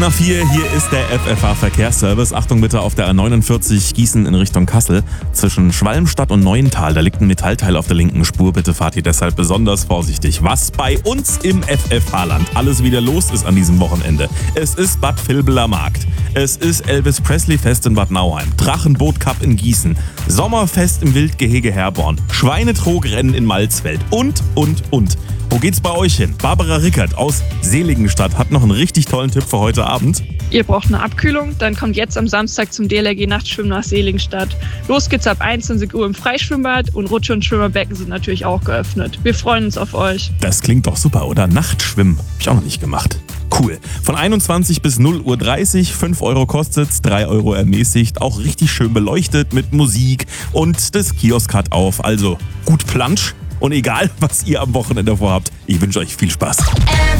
nach 4, hier ist der FFH-Verkehrsservice. Achtung bitte auf der A49 Gießen in Richtung Kassel. Zwischen Schwalmstadt und Neuental, da liegt ein Metallteil auf der linken Spur. Bitte fahrt ihr deshalb besonders vorsichtig. Was bei uns im FFH-Land alles wieder los ist an diesem Wochenende. Es ist Bad Vilbeler Markt. Es ist Elvis Presley Fest in Bad Nauheim. Drachenboot Cup in Gießen. Sommerfest im Wildgehege Herborn. Schweinetrogrennen in Malzfeld und. Wo geht's bei euch hin? Barbara Rickert aus Seligenstadt hat noch einen richtig tollen Tipp für heute Abend. Ihr braucht eine Abkühlung, dann kommt jetzt am Samstag zum DLRG Nachtschwimmen nach Seligenstadt. Los geht's ab 21 Uhr im Freischwimmbad und Rutsche- und Schwimmerbecken sind natürlich auch geöffnet. Wir freuen uns auf euch. Das klingt doch super, oder? Nachtschwimmen. Hab ich auch noch nicht gemacht. Cool. Von 21 bis 0:30 Uhr, 5 Euro kostet's, 3 Euro ermäßigt, auch richtig schön beleuchtet mit Musik und das Kiosk hat auf. Also gut Plansch und egal, was ihr am Wochenende vorhabt, ich wünsche euch viel Spaß.